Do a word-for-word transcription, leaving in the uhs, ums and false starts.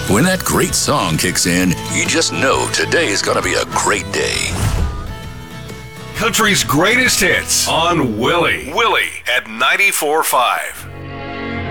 When that great song kicks in, you just know today is going to be a great day. Country's greatest hits on Willie. Willie at ninety-four point five.